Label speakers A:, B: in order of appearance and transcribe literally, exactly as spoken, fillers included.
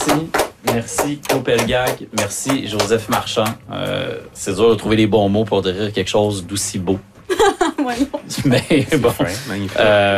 A: Merci. Merci, Claude Pelgag. Merci, Joseph Marchand. Euh, c'est dur de trouver les bons mots pour dire quelque chose d'aussi beau.
B: Ouais, non.
A: Mais bon.
C: Magnifique.
A: Euh,